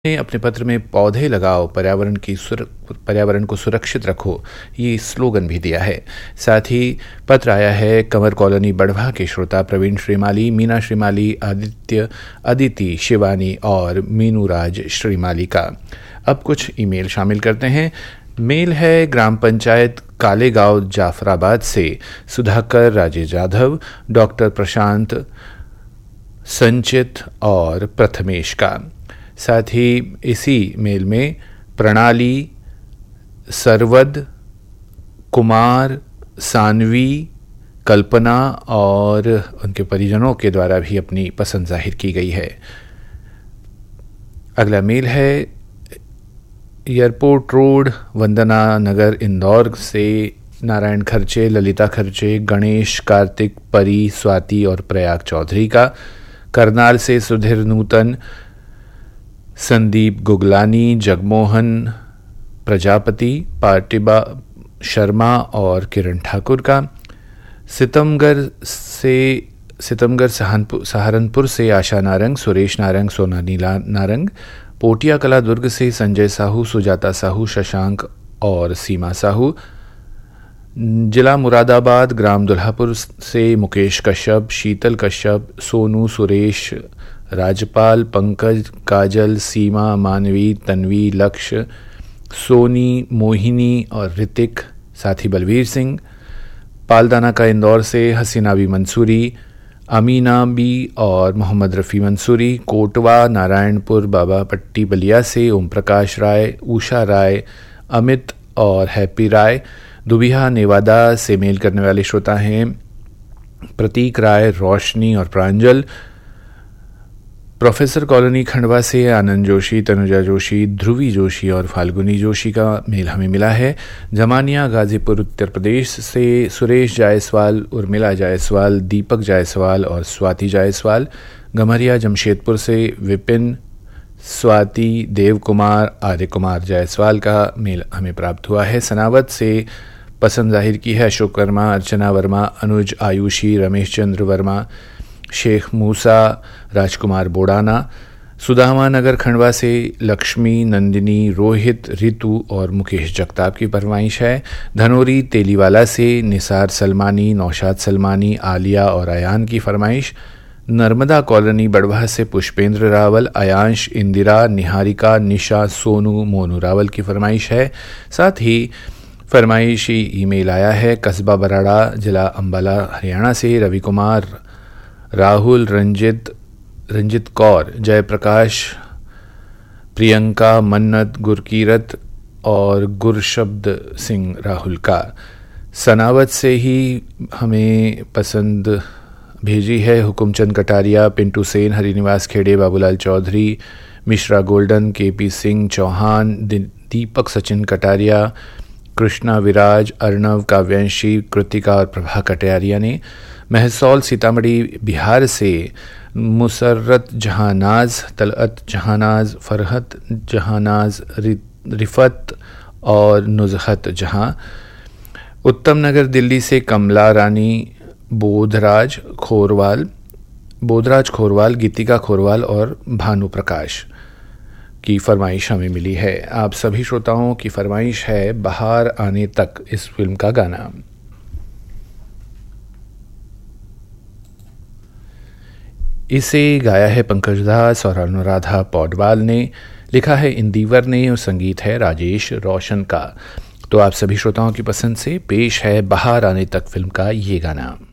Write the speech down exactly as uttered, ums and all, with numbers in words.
ने अपने पत्र में पौधे लगाओ, पर्यावरण की सुर पर्यावरण को सुरक्षित रखो, ये स्लोगन भी दिया है। साथ ही पत्र आया है कंवर कॉलोनी बढ़वा के श्रोता प्रवीण श्रीमाली, मीना श्रीमाली, आदित्य अदिति, शिवानी और मीनूराज श्रीमाली का। अब कुछ ईमेल शामिल करते हैं। मेल है ग्राम पंचायत कालेगांव जाफराबाद से सुधाकर राजेश जाधव, डॉक्टर प्रशांत, संचित और प्रथमेश का। साथ ही इसी मेल में प्रणाली, सरवद, कुमार, सानवी, कल्पना और उनके परिजनों के द्वारा भी अपनी पसंद जाहिर की गई है। अगला मेल है एयरपोर्ट रोड, वंदना नगर, इंदौर से नारायण खर्चे, ललिता खर्चे, गणेश, कार्तिक, परी, स्वाति और प्रयाग चौधरी का। करनाल से सुधीर नूतन, संदीप गुगलानी, जगमोहन प्रजापति, पार्टिबा शर्मा और किरण ठाकुर का। सितमगढ़ से सितमगढ़ सहारनपुर से आशा नारंग, सुरेश नारंग, सोना नीला नारंग। पोटिया कला दुर्ग से संजय साहू, सुजाता साहू, शशांक और सीमा साहू। जिला मुरादाबाद ग्राम दुल्हापुर से मुकेश कश्यप, शीतल कश्यप, सोनू, सुरेश, राजपाल, पंकज, काजल, सीमा, मानवी, तन्वी, लक्ष्य, सोनी, मोहिनी और ऋतिक, साथी बलवीर सिंह। पालदाना का इंदौर से हसीना बी मंसूरी, अमीना बी और मोहम्मद रफ़ी मंसूरी। कोटवा नारायणपुर बाबा पट्टी बलिया से ओम प्रकाश राय, उषा राय, अमित और हैप्पी राय। दुबिहा नेवादा से मेल करने वाले श्रोता हैं प्रतीक राय, रोशनी और प्रांजल। प्रोफेसर कॉलोनी खंडवा से आनंद जोशी, तनुजा जोशी, ध्रुवी जोशी और फाल्गुनी जोशी का मेल हमें मिला है। जमानिया गाजीपुर उत्तर प्रदेश से सुरेश जायसवाल, उर्मिला जायसवाल, दीपक जायसवाल और स्वाति जायसवाल। गम्हरिया जमशेदपुर से विपिन, स्वाति, देव कुमार, आर्य कुमार जायसवाल का मेल हमें प्राप्त हुआ है। सनावत से पसंद जाहिर की है अशोक वर्मा, अर्चना वर्मा, अनुज आयुषी, रमेश चंद्र वर्मा, शेख मूसा, राजकुमार बोड़ाना। सुदामा नगर खंडवा से लक्ष्मी, नंदिनी, रोहित, रितु और मुकेश जगताप की फरमाइश है। धनोरी तेलीवाला से निसार सलमानी, नौशाद सलमानी, आलिया और अयान की फरमाइश। नर्मदा कॉलोनी बढ़वा से पुष्पेंद्र रावल, अयांश, इंदिरा, निहारिका, निशा, सोनू, मोनू रावल की फरमाइश है। साथ ही फरमाइशी ईमेल आया है कस्बा बराड़ा, जिला अंबाला, हरियाणा से रवि कुमार, राहुल, रंजित रंजित कौर, जयप्रकाश, प्रियंका, मन्नत, गुरकीरत और गुरशब्द सिंह राहुल का। सनावत से ही हमें पसंद भेजी है हुकुमचंद कटारिया, पिंटू सेन, हरिनिवास खेड़े, बाबूलाल चौधरी, मिश्रा गोल्डन, के पी सिंह चौहान, दीपक सचिन कटारिया, कृष्णा विराज, अर्णव, काव्यांशी, कृतिका और प्रभा कटारिया ने। महसौल सीतामढ़ी बिहार से मुसर्रत जहानाज, तलअत जहानाज, फरहत जहानाज, रिफत और नुजहत जहां। उत्तम नगर दिल्ली से कमला रानी, बोधराज खोरवाल बोधराज खोरवाल, गीतिका खोरवाल और भानु प्रकाश की फरमाइश हमें मिली है। आप सभी श्रोताओं की फरमाइश है बाहर आने तक इस फिल्म का गाना। इसे गाया है पंकज दास और अनुराधा पौडवाल ने, लिखा है इंदिवर ने और संगीत है राजेश रोशन का। तो आप सभी श्रोताओं की पसंद से पेश है बाहर आने तक फिल्म का ये गाना।